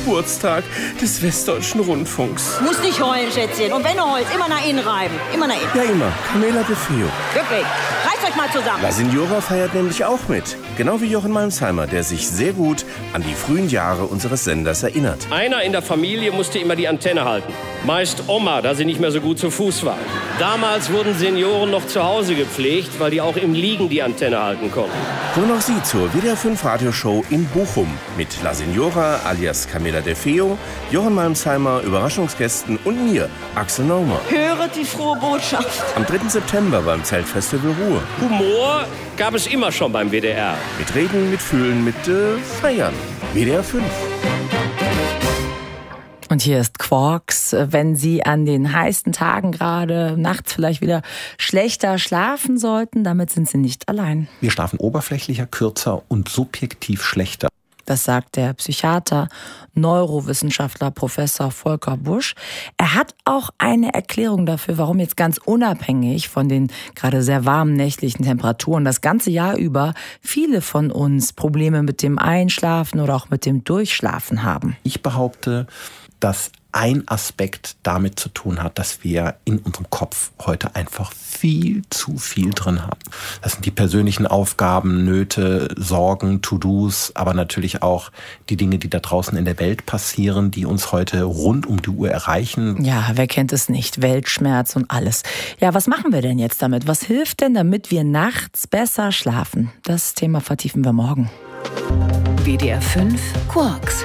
Geburtstag des Westdeutschen Rundfunks. Muss nicht heulen, Schätzchen. Und wenn du heulst, immer nach innen reiben. Immer nach innen. Ja, immer. Camela de Feo. Wirklich. Reißt euch mal zusammen. La Signora feiert nämlich auch mit. Genau wie Jochen Malmsheimer, der sich sehr gut an die frühen Jahre unseres Senders erinnert. Einer in der Familie musste immer die Antenne halten. Meist Oma, da sie nicht mehr so gut zu Fuß war. Damals wurden Senioren noch zu Hause gepflegt, weil die auch im Liegen die Antenne halten konnten. Kommen auch Sie zur WDR 5 Radioshow in Bochum mit La Signora alias Camela de Feo, Jochen Malmsheimer, Überraschungsgästen und mir, Axel Naumer. Höret die frohe Botschaft. Am 3. September beim Zeltfestival Ruhr. Humor gab es immer schon beim WDR. Mit Reden, mit Fühlen, mit Feiern. WDR 5. Und hier ist Quarks. Wenn Sie an den heißen Tagen gerade nachts vielleicht wieder schlechter schlafen sollten, damit sind Sie nicht allein. Wir schlafen oberflächlicher, kürzer und subjektiv schlechter. Das sagt der Psychiater, Neurowissenschaftler Professor Volker Busch. Er hat auch eine Erklärung dafür, warum jetzt ganz unabhängig von den gerade sehr warmen nächtlichen Temperaturen das ganze Jahr über viele von uns Probleme mit dem Einschlafen oder auch mit dem Durchschlafen haben. Ich behaupte, dass ein Aspekt damit zu tun hat, dass wir in unserem Kopf heute einfach viel zu viel drin haben. Das sind die persönlichen Aufgaben, Nöte, Sorgen, To-Dos, aber natürlich auch die Dinge, die da draußen in der Welt passieren, die uns heute rund um die Uhr erreichen. Ja, wer kennt es nicht? Weltschmerz und alles. Ja, was machen wir denn jetzt damit? Was hilft denn, damit wir nachts besser schlafen? Das Thema vertiefen wir morgen. WDR 5 Quarks.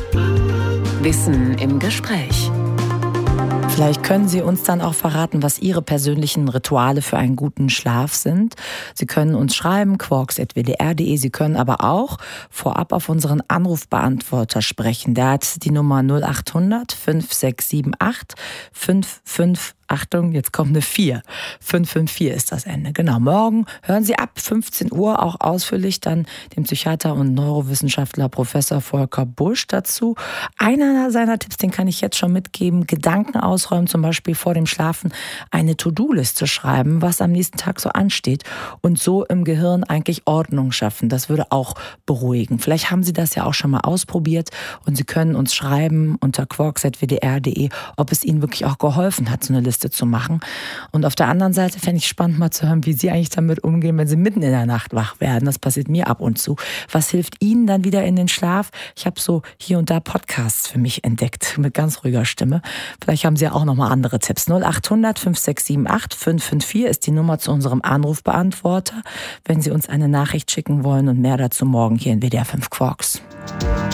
Wissen im Gespräch. Vielleicht können Sie uns dann auch verraten, was Ihre persönlichen Rituale für einen guten Schlaf sind. Sie können uns schreiben, quarks@wdr.de. Sie können aber auch vorab auf unseren Anrufbeantworter sprechen. Der hat die Nummer 0800 5678 55. Achtung, jetzt kommt eine 4. 554 ist das Ende. Genau, morgen hören Sie ab 15 Uhr auch ausführlich dann den Psychiater und Neurowissenschaftler Professor Volker Busch dazu. Einer seiner Tipps, den kann ich jetzt schon mitgeben, Gedanken ausräumen, zum Beispiel vor dem Schlafen eine To-Do-Liste schreiben, was am nächsten Tag so ansteht und so im Gehirn eigentlich Ordnung schaffen. Das würde auch beruhigen. Vielleicht haben Sie das ja auch schon mal ausprobiert und Sie können uns schreiben unter quarks@wdr.de, ob es Ihnen wirklich auch geholfen hat, so eine Liste zu machen. Und auf der anderen Seite fände ich spannend mal zu hören, wie Sie eigentlich damit umgehen, wenn Sie mitten in der Nacht wach werden. Das passiert mir ab und zu. Was hilft Ihnen dann wieder in den Schlaf? Ich habe so hier und da Podcasts für mich entdeckt mit ganz ruhiger Stimme. Vielleicht haben Sie ja auch noch mal andere Tipps. 0800 5678 554 ist die Nummer zu unserem Anrufbeantworter, wenn Sie uns eine Nachricht schicken wollen und mehr dazu morgen hier in WDR 5 Quarks.